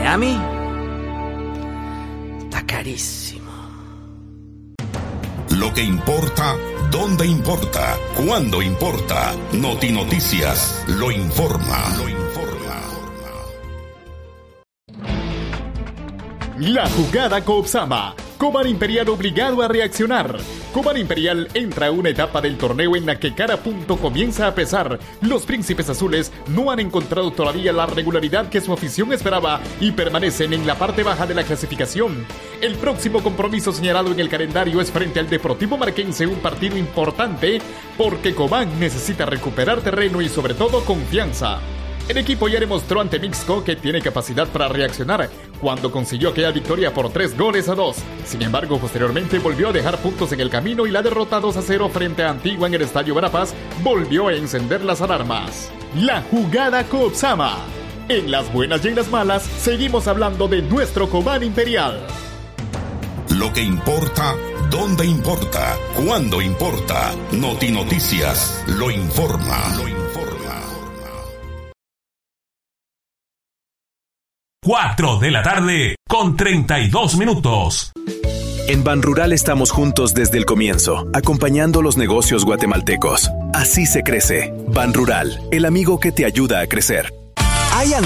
Miami está carísimo. Lo que importa, dónde importa, cuándo importa. Notinoticias lo informa. La jugada Coopsama. Cobán Imperial obligado a reaccionar. Cobán Imperial entra a una etapa del torneo en la que cada punto comienza a pesar. Los príncipes azules no han encontrado todavía la regularidad que su afición esperaba y permanecen en la parte baja de la clasificación. El próximo compromiso señalado en el calendario es frente al Deportivo Marquense, un partido importante porque Cobán necesita recuperar terreno y sobre todo confianza. El equipo ya demostró ante Mixco que tiene capacidad para reaccionar cuando consiguió aquella victoria por 3-2. Sin embargo, posteriormente volvió a dejar puntos en el camino y la derrota 2-0 frente a Antigua en el Estadio Verapaz volvió a encender las alarmas. La jugada Coopsama. En las buenas y en las malas, seguimos hablando de nuestro Cobán Imperial. Lo que importa, dónde importa, cuándo importa. Notinoticias lo informa. 4 de la tarde con 32 minutos. En Banrural estamos juntos desde el comienzo, acompañando los negocios guatemaltecos. Así se crece. Banrural, el amigo que te ayuda a crecer.